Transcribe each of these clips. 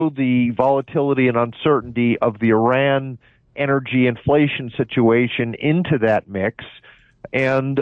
the volatility and uncertainty of the Iran energy inflation situation into that mix. And,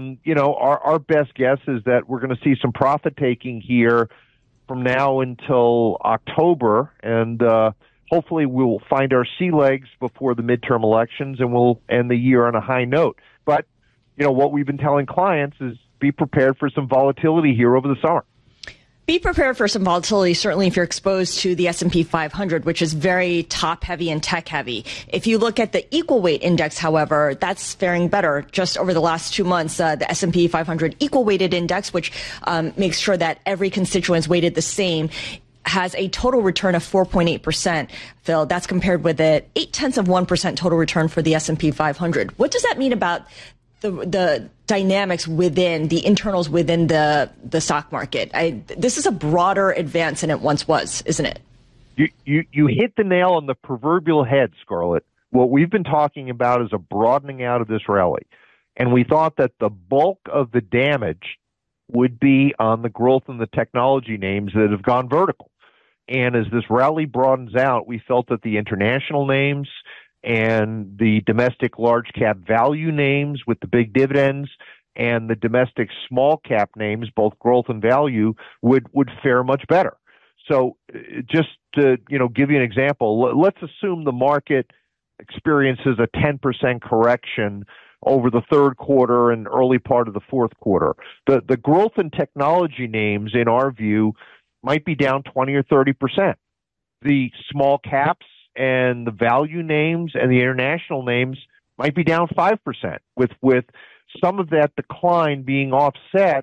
our best guess is that we're going to see some profit taking here from now until October. And hopefully we'll find our sea legs before the midterm elections, and we'll end the year on a high note. But, what we've been telling clients is be prepared for some volatility here over the summer. Be prepared for some volatility, certainly if you're exposed to the S&P 500, which is very top-heavy and tech-heavy. If you look at the equal weight index, however, that's faring better. Just over the last 2 months, the S&P 500 equal weighted index, which makes sure that every constituent is weighted the same, has a total return of 4.8%. Phil, that's compared with an 0.8% total return for the S&P 500. What does that mean about the dynamics within the internals within the stock market? This is a broader advance than it once was, isn't it? You hit the nail on the proverbial head, Scarlett. What we've been talking about is a broadening out of this rally. And we thought that the bulk of the damage would be on the growth in the technology names that have gone vertical. And as this rally broadens out, we felt that the international names and the domestic large cap value names with the big dividends and the domestic small cap names, both growth and value, would fare much better. So just to give you an example, let's assume the market experiences a 10% correction over the third quarter and early part of the fourth quarter. The growth in technology names, in our view, might be down 20 or 30%. The small caps and the value names and the international names might be down 5%, with some of that decline being offset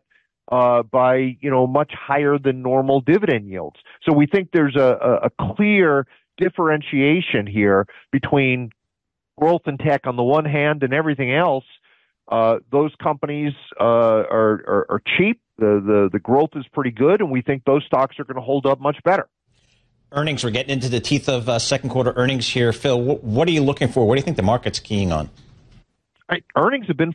by much higher than normal dividend yields. So we think there's a clear differentiation here between growth and tech on the one hand and everything else. Those companies are cheap. The growth is pretty good, and we think those stocks are going to hold up much better. Earnings, we're getting into the teeth of second quarter earnings here. Phil, what are you looking for? What do you think the market's keying on? Earnings have been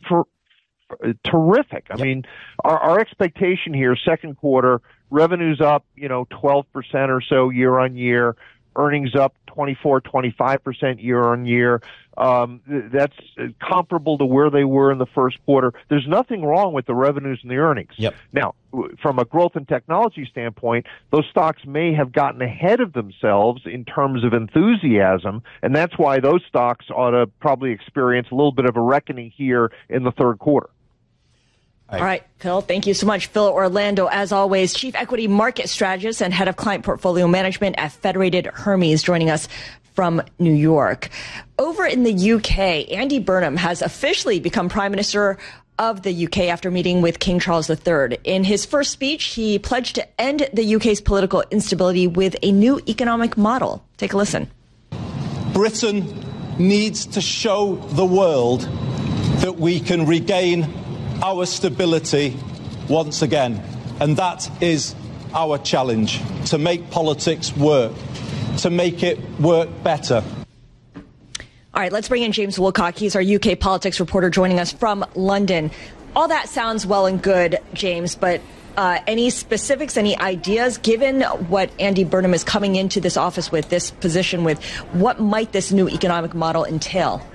terrific. I mean, our expectation here, second quarter, revenue's up, 12% or so year on year. Earnings up 24, 25% year on year. That's comparable to where they were in the first quarter. There's nothing wrong with the revenues and the earnings. Yep. Now, from a growth and technology standpoint, those stocks may have gotten ahead of themselves in terms of enthusiasm, and that's why those stocks ought to probably experience a little bit of a reckoning here in the third quarter. All right, Phil, thank you so much. Phil Orlando, as always, Chief Equity Market Strategist and Head of Client Portfolio Management at Federated Hermes, joining us from New York. Over in the UK, Andy Burnham has officially become Prime Minister of the UK after meeting with King Charles III. In his first speech, he pledged to end the UK's political instability with a new economic model. Take a listen. Britain needs to show the world that we can regain our stability once again. And that is our challenge, to make politics work, to make it work better. All right, let's bring in James Woolcock. He's our UK politics reporter joining us from London. All that sounds well and good, James, but any specifics, any ideas, given what Andy Burnham is coming into this office with, this position with, what might this new economic model entail?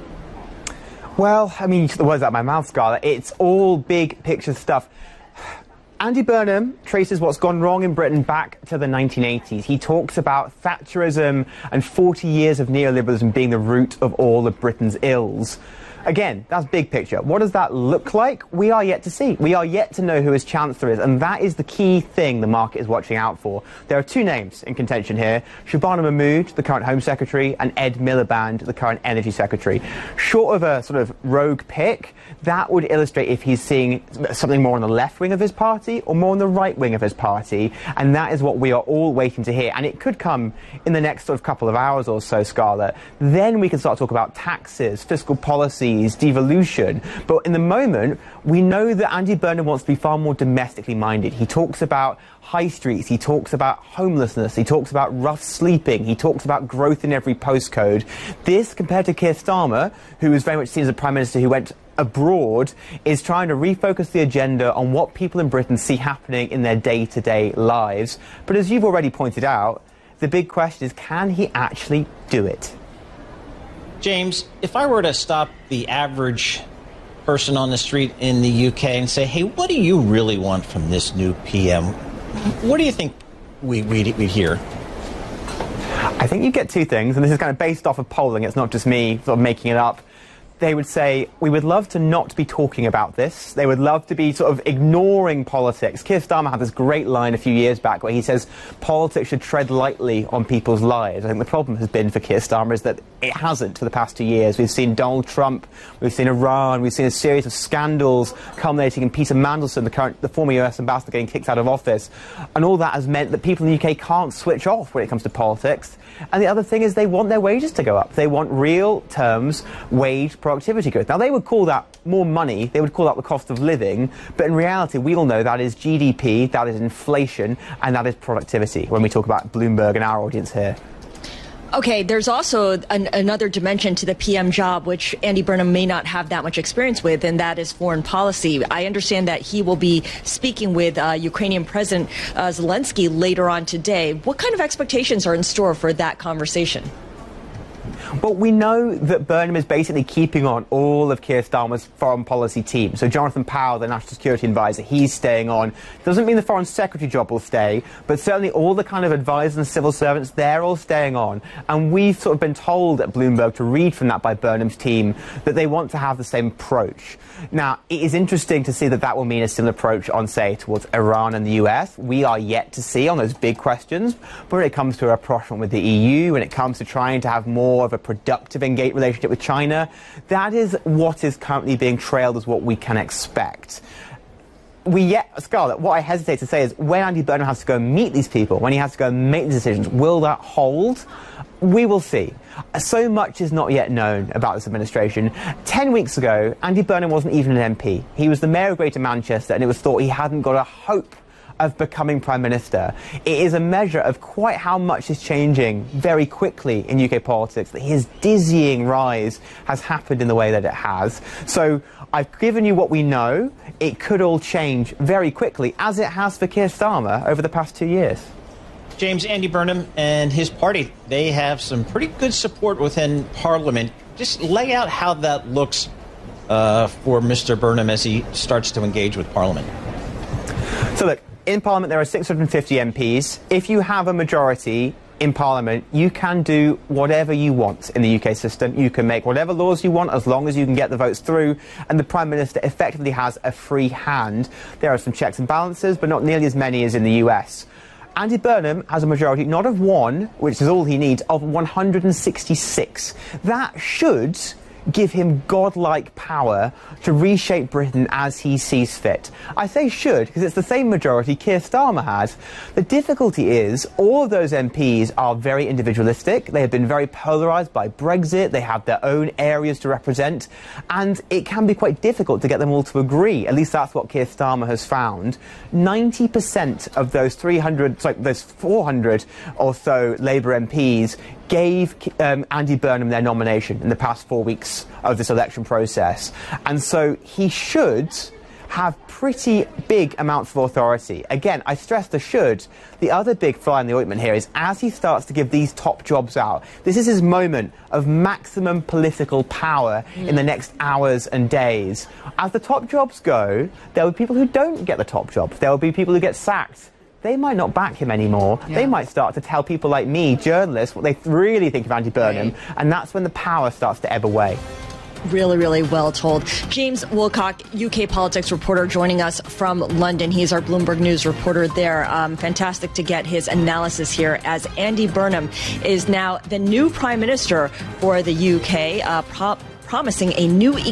Well, I mean, the words out of my mouth, Scarlett. It's all big picture stuff. Andy Burnham traces what's gone wrong in Britain back to the 1980s. He talks about Thatcherism and 40 years of neoliberalism being the root of all of Britain's ills. Again, that's big picture. What does that look like? We are yet to see. We are yet to know who his chancellor is, and that is the key thing the market is watching out for. There are two names in contention here: Shabana Mahmood, the current Home Secretary, and Ed Miliband, the current Energy Secretary. Short of a sort of rogue pick, that would illustrate if he's seeing something more on the left wing of his party or more on the right wing of his party, and that is what we are all waiting to hear. And it could come in the next sort of couple of hours or so, Scarlett. Then we can start to talk about taxes, fiscal policy, devolution. But in the moment, we know that Andy Burnham wants to be far more domestically minded. He talks about high streets, he talks about homelessness, he talks about rough sleeping, he talks about growth in every postcode. This, compared to Keir Starmer, who is very much seen as a Prime Minister who went abroad, is trying to refocus the agenda on what people in Britain see happening in their day-to-day lives. But as you've already pointed out, the big question is, can he actually do it? James, if I were to stop the average person on the street in the UK and say, hey, what do you really want from this new PM? What do you think we'd hear? I think you get two things, and this is kind of based off of polling. It's not just me sort of making it up. They would say, we would love to not be talking about this. They would love to be sort of ignoring politics. Keir Starmer had this great line a few years back where he says politics should tread lightly on people's lives. I think the problem has been for Keir Starmer is that it hasn't for the past 2 years. We've seen Donald Trump, we've seen Iran, we've seen a series of scandals culminating in Peter Mandelson, the former US ambassador, getting kicked out of office. And all that has meant that people in the UK can't switch off when it comes to politics. And the other thing is they want their wages to go up. They want real terms wage productivity growth. Now, they would call that more money. They would call that the cost of living. But in reality, we all know that is GDP, that is inflation, and that is productivity when we talk about Bloomberg and our audience here. Okay, there's also another dimension to the PM job, which Andy Burnham may not have that much experience with, and that is foreign policy. I understand that he will be speaking with Ukrainian President Zelensky later on today. What kind of expectations are in store for that conversation? Well, we know that Burnham is basically keeping on all of Keir Starmer's foreign policy team. So Jonathan Powell, the national security advisor, he's staying on. Doesn't mean the foreign secretary job will stay, but certainly all the kind of advisors and civil servants, they're all staying on. And we've sort of been told at Bloomberg, to read from that by Burnham's team, that they want to have the same approach. Now, it is interesting to see that that will mean a similar approach on, say, towards Iran and the US. We are yet to see on those big questions. But when it comes to rapprochement with the EU, when it comes to trying to have more of a productive engaged relationship with China, that is what is currently being trailed as what we can expect. Scarlett, what I hesitate to say is when Andy Burnham has to go and meet these people, when he has to go and make the decisions, will that hold? We will see. So much is not yet known about this administration. 10 weeks ago, Andy Burnham wasn't even an MP. He was the mayor of Greater Manchester, and it was thought he hadn't got a hope of becoming Prime Minister. It is a measure of quite how much is changing very quickly in UK politics, that his dizzying rise has happened in the way that it has. So I've given you what we know. It could all change very quickly, as it has for Keir Starmer over the past 2 years. James, Andy Burnham and his party, they have some pretty good support within Parliament. Just lay out how that looks for Mr. Burnham as he starts to engage with Parliament. So look, in Parliament there are 650 MPs. If you have a majority in Parliament, you can do whatever you want in the UK system. You can make whatever laws you want as long as you can get the votes through, and the Prime Minister effectively has a free hand. There are some checks and balances, but not nearly as many as in the US. Andy Burnham has a majority, not of one, which is all he needs, of 166. That should give him godlike power to reshape Britain as he sees fit. I say should because it's the same majority Keir Starmer has. The difficulty is all of those MPs are very individualistic. They have been very polarised by Brexit. They have their own areas to represent, and it can be quite difficult to get them all to agree. At least that's what Keir Starmer has found. 90% of those 400 or so Labour MPs gave Andy Burnham their nomination in the past 4 weeks of this election process. And so he should have pretty big amounts of authority. Again, I stress the should. The other big fly in the ointment here is as he starts to give these top jobs out, this is his moment of maximum political power in the next hours and days. As the top jobs go, there will be people who don't get the top jobs. There will be people who get sacked. They might not back him anymore. Yeah. They might start to tell people like me, journalists, what they really think of Andy Burnham, right. And that's when the power starts to ebb away. Really, really well told. James Wilcock, UK politics reporter, joining us from London. He's our Bloomberg News reporter there. Fantastic to get his analysis here as Andy Burnham is now the new Prime Minister for the UK, promising a new